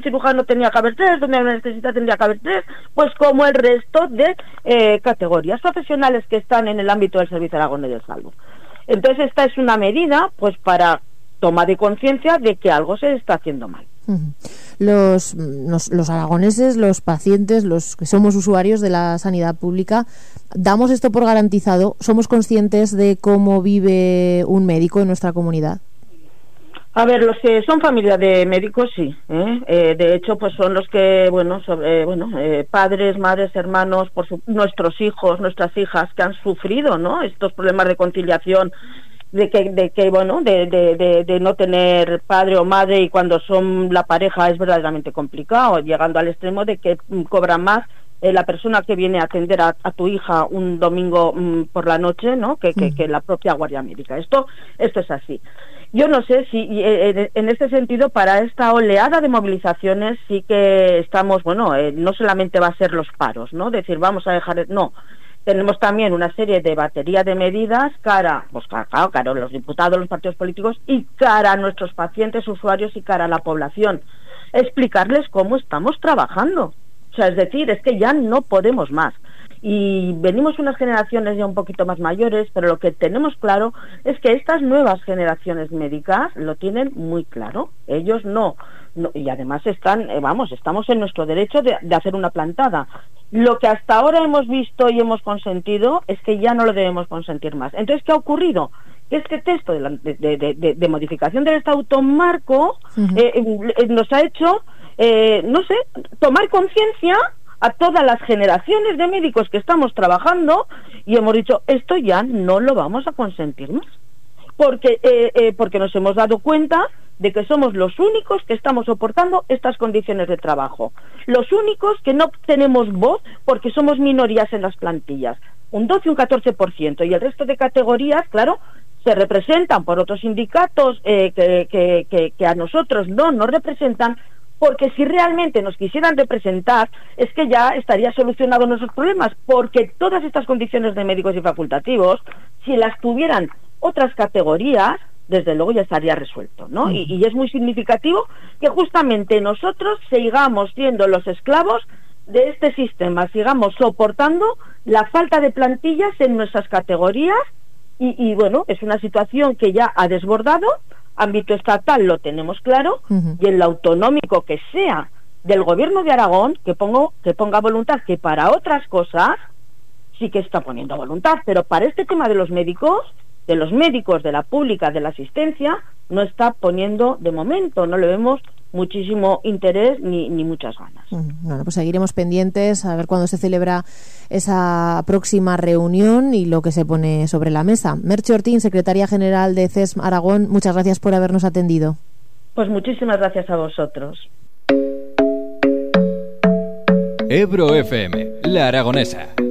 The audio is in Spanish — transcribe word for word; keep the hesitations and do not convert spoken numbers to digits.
cirujano tenía que haber tres, donde hay un anestesista tendría que haber tres, pues como el resto de eh, categorías profesionales que están en el ámbito del Servicio Aragonés de Salud. Entonces esta es una medida pues para toma de conciencia de que algo se está haciendo mal. Los, los, los aragoneses, los pacientes, los que somos usuarios de la sanidad pública, ¿damos esto por garantizado? ¿Somos conscientes de cómo vive un médico en nuestra comunidad? A ver, los que son familia de médicos, sí. ¿eh? Eh, de hecho, pues son los que, bueno, sobre, eh, bueno, eh, padres, madres, hermanos, por su, nuestros hijos, nuestras hijas que han sufrido, ¿no? Estos problemas de conciliación, de que, de que bueno, de, de, de, de no tener padre o madre, y cuando son la pareja es verdaderamente complicado, llegando al extremo de que mm, cobra más eh, la persona que viene a atender a, a tu hija un domingo mm, por la noche, ¿no? Que, que, que la propia guardia médica. Esto, esto es así. Yo no sé si eh, en este sentido, para esta oleada de movilizaciones sí que estamos, bueno, eh, no solamente va a ser los paros, ¿no? Decir, vamos a dejar, no. Tenemos también una serie de batería de medidas cara, pues claro, cara, los diputados, los partidos políticos y cara a nuestros pacientes, usuarios y cara a la población. Explicarles cómo estamos trabajando. O sea, es decir, es que ya no podemos más. Y venimos unas generaciones ya un poquito más mayores, pero lo que tenemos claro es que estas nuevas generaciones médicas lo tienen muy claro. Ellos no, no y además están, eh, vamos, estamos en nuestro derecho de, de hacer una plantada. Lo que hasta ahora hemos visto y hemos consentido es que ya no lo debemos consentir más. Entonces, ¿qué ha ocurrido? Que este texto de, la, de, de, de, de modificación del Estatuto Marco uh-huh. eh, eh, nos ha hecho, eh, no sé, tomar conciencia a todas las generaciones de médicos que estamos trabajando y hemos dicho, esto ya no lo vamos a consentir más. Porque, eh, eh, porque nos hemos dado cuenta de que somos los únicos que estamos soportando estas condiciones de trabajo. Los únicos que no tenemos voz porque somos minorías en las plantillas. Un doce y un catorce por ciento. Y el resto de categorías, claro, se representan por otros sindicatos eh, que, que, que, que a nosotros no nos representan, porque si realmente nos quisieran representar, es que ya estaría solucionado nuestros problemas, porque todas estas condiciones de médicos y facultativos, si las tuvieran otras categorías, desde luego ya estaría resuelto, ¿no? Y, y es muy significativo que justamente nosotros sigamos siendo los esclavos de este sistema, sigamos soportando la falta de plantillas en nuestras categorías y, y bueno, es una situación que ya ha desbordado. Ámbito estatal lo tenemos claro, uh-huh. y en lo autonómico que sea del gobierno de Aragón, que pongo que ponga voluntad, que para otras cosas sí que está poniendo voluntad, pero para este tema de los médicos, de los médicos, de la pública, de la asistencia, no está poniendo de momento, no le vemos muchísimo interés ni, ni muchas ganas. Bueno, pues seguiremos pendientes a ver cuándo se celebra esa próxima reunión y lo que se pone sobre la mesa. Merche Ortín, secretaria general de C E S M Aragón, muchas gracias por habernos atendido. Pues muchísimas gracias a vosotros. Ebro F M, La Aragonesa.